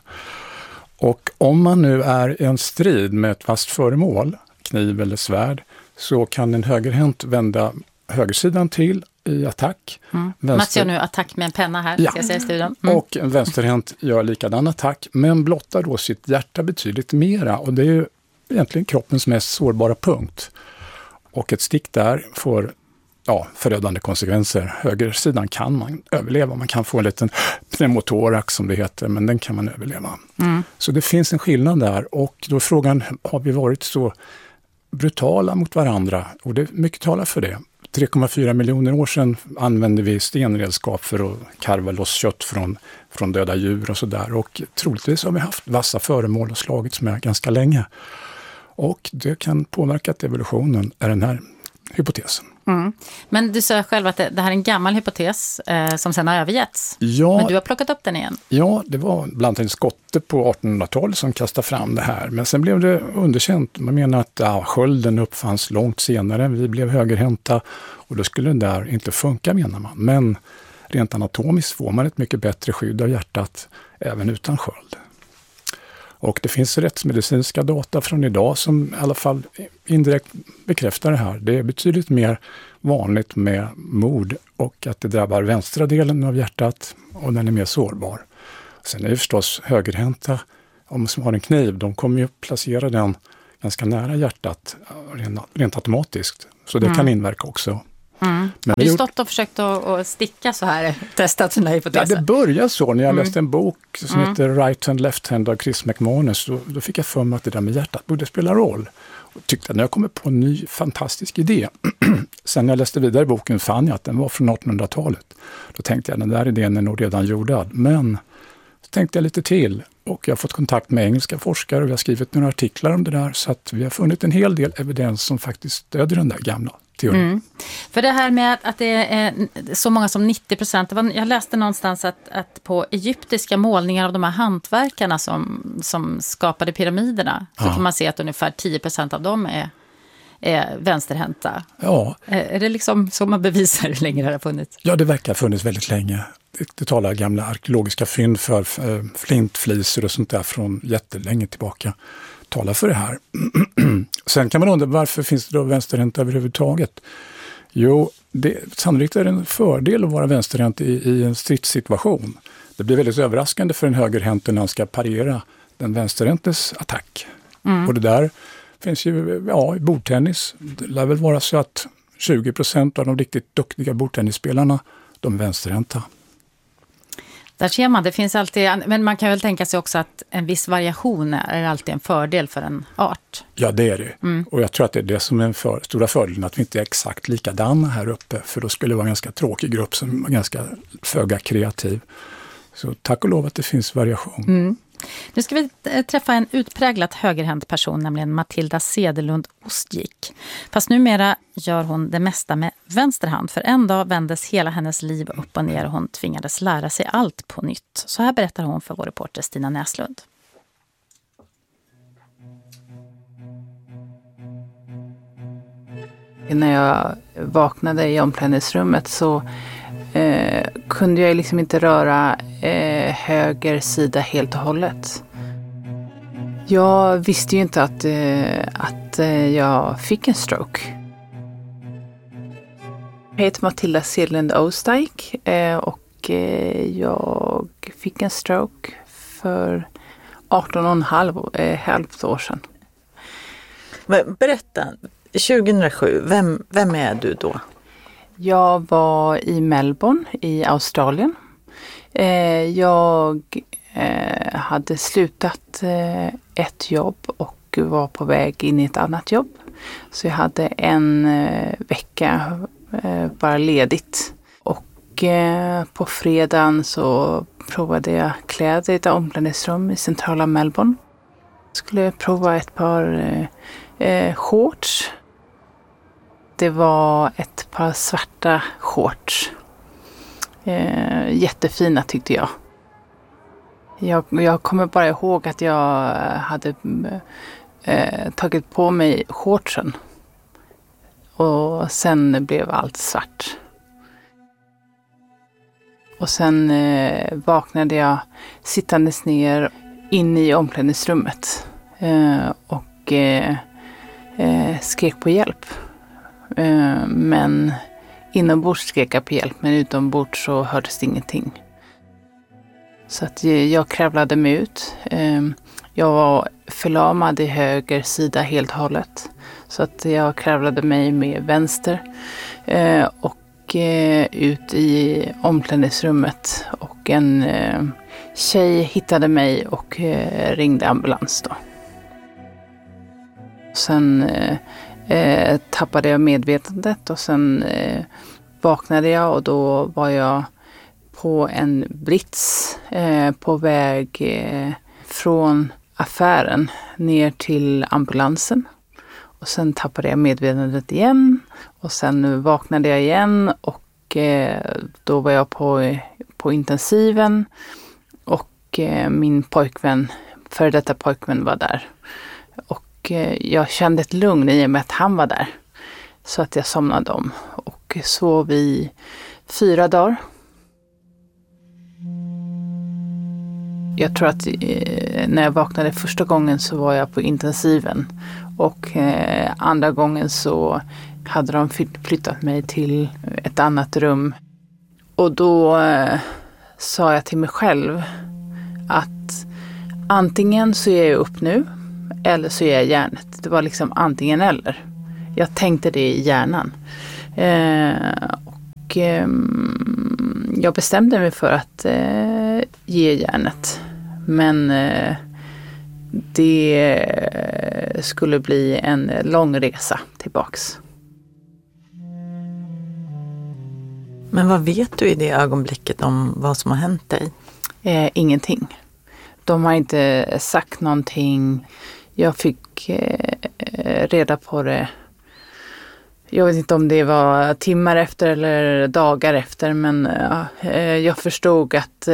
Och om man nu är i en strid med ett fast föremål, kniv eller svärd, så kan en högerhänt vända högersidan till i attack. Mats gör nu attack med en penna här, ska jag säga i studion. Och en vänsterhänt gör likadan attack, men blottar då sitt hjärta betydligt mera. Och det är ju egentligen kroppens mest sårbara punkt. Och ett stick där får förödande konsekvenser. Högersidan kan man överleva. Man kan få en liten pneumotorax som det heter, men den kan man överleva. Så det finns en skillnad där. Och då är frågan, har vi varit så brutala mot varandra? Och det är mycket talar för det. 3,4 miljoner år sedan använde vi stenredskap för att karva loss kött från döda djur och sådär. Och troligtvis har vi haft vassa föremål och slagits med ganska länge. Och det kan påverka evolutionen. Är den här hypotesen. Mm. Men du sa själv att det här är en gammal hypotes som sen har övergetts. Ja, men du har plockat upp den igen. Ja, det var bland annat Skotte på 1800-talet som kastade fram det här. Men sen blev det underkänt. Man menar att skölden uppfanns långt senare. Vi blev högerhänta och då skulle det där inte funka, menar man. Men rent anatomiskt får man ett mycket bättre skydd av hjärtat även utan sköld. Och det finns rättsmedicinska data från idag som i alla fall indirekt bekräftar det här. Det är betydligt mer vanligt med mord och att det drabbar vänstra delen av hjärtat och den är mer sårbar. Sen är det förstås högerhänta, om som har en kniv, de kommer ju placera den ganska nära hjärtat rent automatiskt. Så det kan inverka också. Mm. Har du stått och försökt att sticka så här, testat sina hypoteser? Ja, det började så när jag läste en bok som heter Right Hand Left Hand av Chris McManus. Då fick jag för mig att det där med hjärtat borde spela roll. Och tyckte att när jag kommer på en ny fantastisk idé. Sen när jag läste vidare boken fann jag att den var från 1800-talet. Då tänkte jag att den där idén är nog redan gjordad. Men så tänkte jag lite till och jag har fått kontakt med engelska forskare och vi har skrivit några artiklar om det där. Så att vi har funnit en hel del evidens som faktiskt stödjer den där gamla teorin. Mm. För det här med att det är så många som 90%, jag läste någonstans att på egyptiska målningar av de här hantverkarna som skapade pyramiderna så kan man se att ungefär 10% av dem är vänsterhänta. Ja. Är det liksom så man bevisar hur länge det har funnits? Ja, det verkar ha funnits väldigt länge. Det talar gamla arkeologiska fynd för flintflisor och sånt där från jättelänge tillbaka. Talar för det här. Sen kan man undra varför finns det då vänsterhänt överhuvudtaget? Jo, sannolikt är det en fördel att vara vänsterhänt i en stridssituation. Det blir väldigt överraskande för en högerhänt när han ska parera den vänsterhäntes attack. Mm. Och det där finns ju i bordtennis. Det lär väl vara så att 20% av de riktigt duktiga bordtennisspelarna, de är vänsterhänta. Där ser man, det finns alltid, men man kan väl tänka sig också att en viss variation är alltid en fördel för en art. Ja, det är det. Mm. Och jag tror att det är det som är en stora fördelen, att vi inte är exakt likadana här uppe. För då skulle det vara en ganska tråkig grupp som är ganska föga kreativ. Så tack och lov att det finns variation. Mm. Nu ska vi träffa en utpräglat högerhänt person, nämligen Matilda Cederlund Ostgick. Fast numera gör hon det mesta med vänster hand, för en dag vändes hela hennes liv upp och ner och hon tvingades lära sig allt på nytt. Så här berättar hon för vår reporter Stina Näslund. När jag vaknade i omklädningsrummet så kunde jag liksom inte röra höger sida helt och hållet. Jag visste ju inte att jag fick en stroke. Jag heter Matilda Cederlund Ostgick och jag fick en stroke för 18,5 år sedan. Berätta, 2007, vem är du då? Jag var i Melbourne i Australien. Jag hade slutat ett jobb och var på väg in i ett annat jobb. Så jag hade en vecka bara ledigt. Och på fredagen så provade jag kläder i ett omklädningsrum i centrala Melbourne. Skulle prova ett par shorts. Det var ett par svarta shorts. Jättefina tyckte jag. Jag kommer bara ihåg att jag hade tagit på mig shortsen. Och sen blev allt svart. Och sen vaknade jag sittandes ner in i omklädningsrummet. Och skrek på hjälp. Men inombords skrek jag på hjälp, men utombords så hördes det ingenting. Så att jag kravlade mig ut. Jag var förlamad i höger sida helt och hållet. Så att jag kravlade mig med vänster och ut i omklädningsrummet. Och en tjej hittade mig och ringde ambulans då. Sen tappade jag medvetandet och sen vaknade jag och då var jag på en brits på väg från affären ner till ambulansen. Och sen tappade jag medvetandet igen. Och sen vaknade jag igen och då var jag på intensiven. Och min pojkvän, före detta pojkvän, var där. Och jag kände ett lugn i och med att han var där. Så att jag somnade om och sov i 4 dagar. Jag tror att när jag vaknade första gången så var jag på intensiven. Och andra gången så hade de flyttat mig till ett annat rum. Och då sa jag till mig själv att antingen så är jag upp nu eller så är jag hjärnet. Det var liksom antingen eller. Jag tänkte det i hjärnan. Och jag bestämde mig för att ge hjärnet. Men det skulle bli en lång resa tillbaks. Men vad vet du i det ögonblicket om vad som har hänt dig? Ingenting. De har inte sagt någonting. Jag fick reda på det. Jag vet inte om det var timmar efter eller dagar efter, men jag förstod att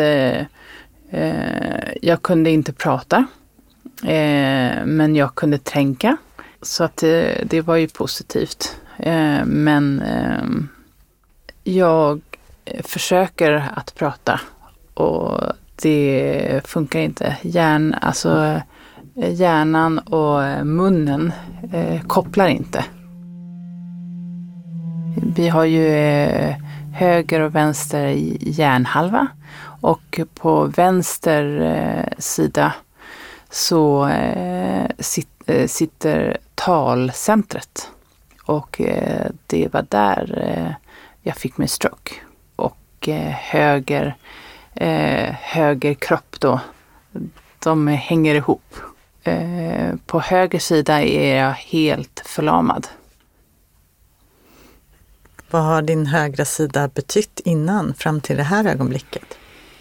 jag kunde inte prata, men jag kunde tänka. Så att det var ju positivt. Men jag försöker att prata och det funkar inte. Hjärnan och munnen kopplar inte. Vi har ju höger och vänster hjärnhalva och på vänster sida så sitter talcentret och det var där jag fick min stroke. Och höger kropp då, de hänger ihop. På höger sida är jag helt förlamad. Vad har din högra sida betytt innan, fram till det här ögonblicket?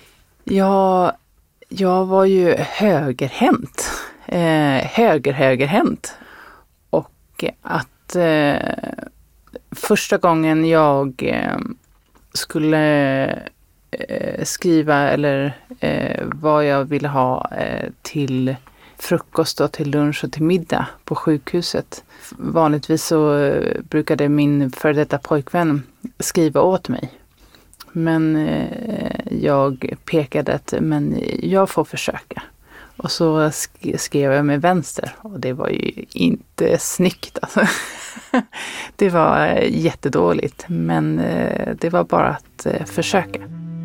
Jag var ju högerhänt. Högerhänt. Och att första gången jag skulle skriva eller vad jag ville ha till frukost och till lunch och till middag på sjukhuset. Vanligtvis så brukade min före detta pojkvän skriva åt mig. Men jag pekade att jag får försöka. Och så skrev jag med vänster och det var ju inte snyggt. Alltså. Det var jättedåligt, men det var bara att försöka.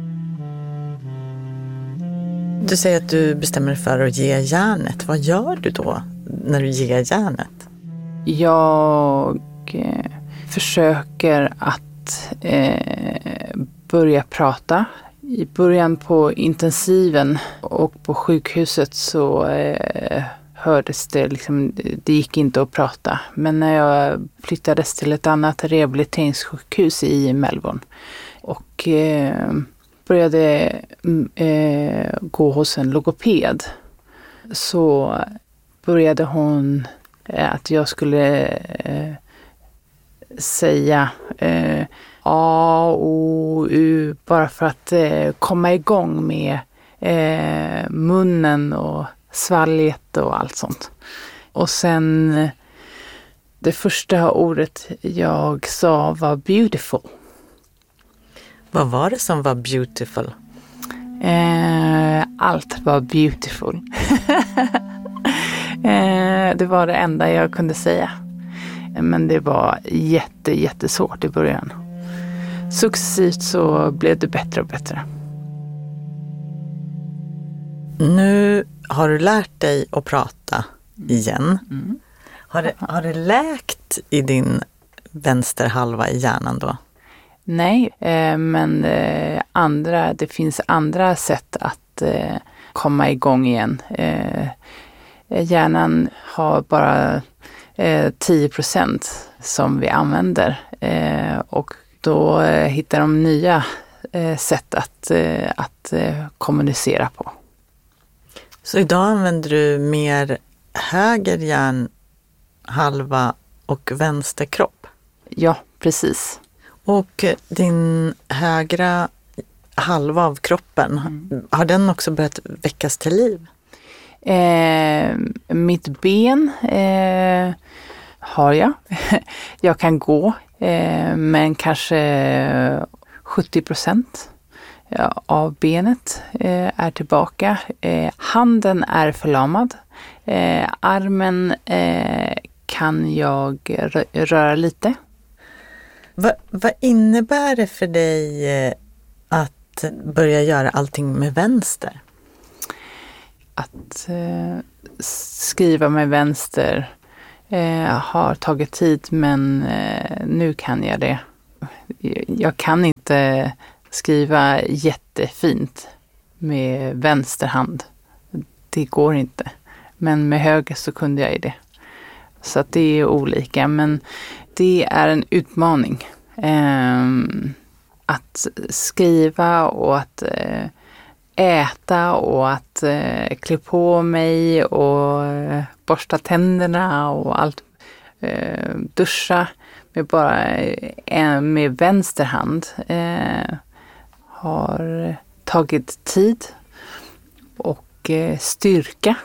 Du säger att du bestämmer dig för att ge hjärnet. Vad gör du då när du ger hjärnet? Jag försöker att börja prata. I början på intensiven och på sjukhuset så hördes det liksom, det gick inte att prata. Men när jag flyttades till ett annat rehabiliteringssjukhus i Melbourne och började gå hos en logoped, så började hon att jag skulle säga A, O, U, bara för att komma igång med munnen och svalget och allt sånt. Och sen det första ordet jag sa var beautiful. Vad var det som var beautiful? Allt var beautiful. Det var det enda jag kunde säga. Men det var jättesvårt i början. Successivt så blev det bättre och bättre. Nu har du lärt dig att prata igen. Mm. Har det läkt i din vänsterhalva i hjärnan då? Nej, men det finns andra sätt att komma igång igen. Hjärnan har bara 10% som vi använder och då hittar de nya sätt att kommunicera på. Så idag använder du mer höger hjärnhalva och vänsterkropp. Ja, precis. Och din högra halva av kroppen, har den också börjat väckas till liv? Mitt ben har jag. Jag kan gå, men kanske 70% av benet är tillbaka. Handen är förlamad. Armen kan jag röra lite. Vad innebär det för dig att börja göra allting med vänster? Att skriva med vänster har tagit tid, men nu kan jag det. Jag kan inte skriva jättefint med vänster hand. Det går inte. Men med höger så kunde jag det. Så att det är olika, men det är en utmaning. Att skriva och att äta och att klä på mig och borsta tänderna och allt. Duscha med vänster hand har tagit tid och styrka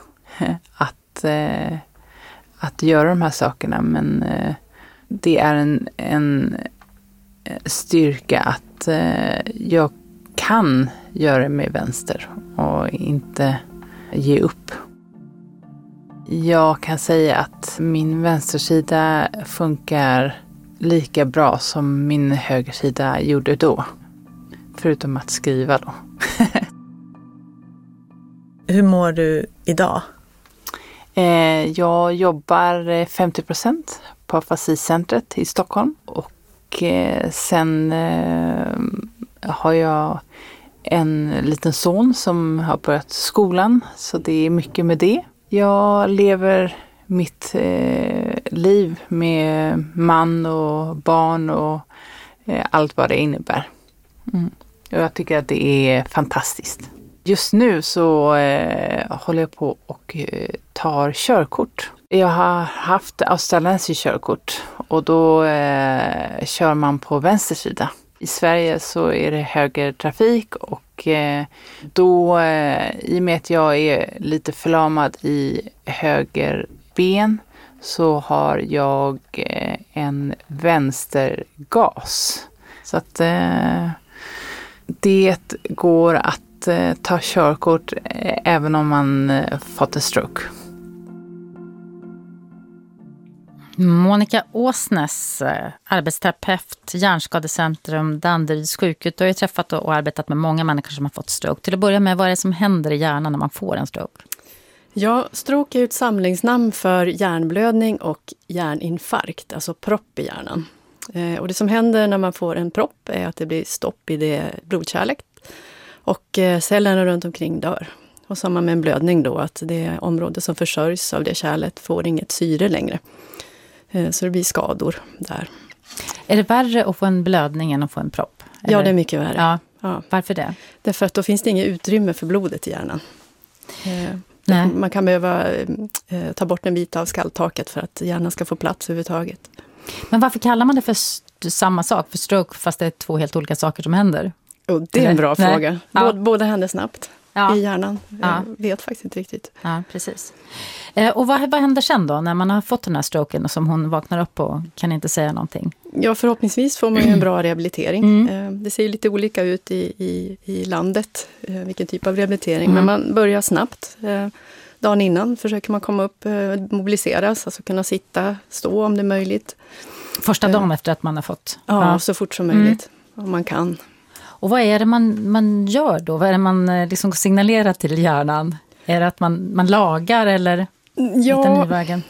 att göra de här sakerna, men det är en styrka att jag kan göra det med vänster och inte ge upp. Jag kan säga att min vänstersida funkar lika bra som min högersida gjorde då. Förutom att skriva då. Hur mår du idag? Jag jobbar 50% på Afasicentret i Stockholm. Och sen har jag en liten son som har börjat skolan. Så det är mycket med det. Jag lever mitt liv med man och barn och allt vad det innebär. Och jag tycker att det är fantastiskt. Just nu så håller jag på och tar körkort. Jag har haft australiensiskt körkort och då kör man på vänster sida. I Sverige så är det högertrafik och då i och med att jag är lite förlamad i höger ben så har jag en vänstergas. Så att det går att ta körkort även om man fått en stroke. Monica Åsnes, arbetsterapeut, Hjärnskadecentrum, Danderyds sjukhus. Du har ju träffat och arbetat med många människor som har fått stroke. Till att börja med, vad är det som händer i hjärnan när man får en stroke? Ja, stroke är ett samlingsnamn för hjärnblödning och hjärninfarkt, alltså propp i hjärnan. Och det som händer när man får en propp är att det blir stopp i det blodkärlet och cellerna runt omkring dör. Och samma med en blödning då, att det område som försörjs av det kärlet får inget syre längre. Så det blir skador där. Är det värre att få en blödning än att få en propp? Eller? Ja, det är mycket värre. Ja. Varför det? Därför att då finns det inget utrymme för blodet i hjärnan. Man kan behöva ta bort en bit av skalltaket för att hjärnan ska få plats överhuvudtaget. Men varför kallar man det för samma sak, för stroke, fast det är två helt olika saker som händer? Det är en bra fråga. Båda händer snabbt i hjärnan. Jag vet faktiskt inte riktigt. Ja, precis. Och vad händer sen då när man har fått den här stroken och som hon vaknar upp och kan inte säga någonting? Ja, förhoppningsvis får man ju en bra rehabilitering. Det ser ju lite olika ut i landet, vilken typ av rehabilitering. Men man börjar snabbt. Dagen innan försöker man komma upp, mobiliseras, alltså kunna sitta, stå om det är möjligt. Första dagen efter att man har fått? Ja, så fort som möjligt, om man kan. Och vad är det man gör då? Vad är det man liksom signalerar till hjärnan? Är det att man lagar eller hittar nyvägen?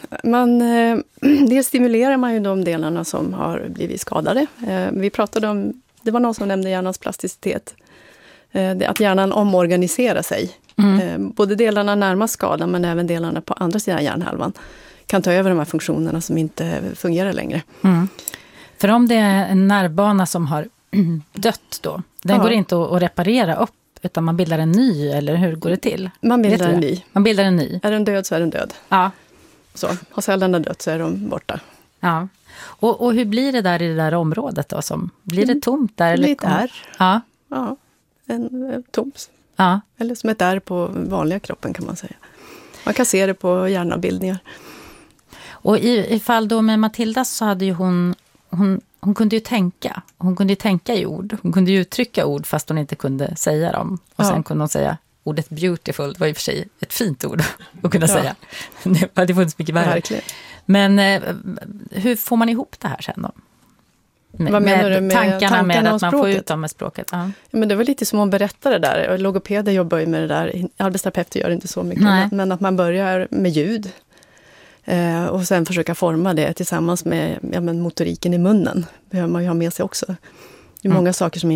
Dels stimulerar man ju de delarna som har blivit skadade. Vi pratade om, det var någon som nämnde hjärnans plasticitet. Att hjärnan omorganiserar sig. Både delarna närmast skadan men även delarna på andra sidan hjärnhalvan kan ta över de här funktionerna som inte fungerar längre. För om det är en nervbana som har dött då, den går inte att reparera upp utan man bildar en ny, eller hur går det till? Man bildar en ny. Man bildar en ny. Är den död så är den död. Ja. Så, har cellerna dött så är de borta. Ja. Och hur blir det där i det där området då? Blir det tomt där? Eller Lite är. Ja. Ja, en toms. Ja. Eller som ett ärr på vanliga kroppen kan man säga. Man kan se det på hjärnavbildningar. Och i fall då med Matilda så hade ju hon kunde ju tänka. Hon kunde ju tänka i ord. Hon kunde ju uttrycka ord fast hon inte kunde säga dem. Och sen kunde hon säga ordet beautiful. Det var i och för sig ett fint ord att kunna säga. Det hade funnits mycket värre. Verkligen. Men hur får man ihop det här sen då? Vad menar du med tankarna med att man får språket? ut dem med språket? Ja. Men det var lite som hon berättade där. Logopeder jobbar ju med det där. Arbetsterapeuter gör inte så mycket. Men att man börjar med ljud. Och sen försöka forma det tillsammans med motoriken i munnen. Behöver man ju ha med sig också. Det är många saker som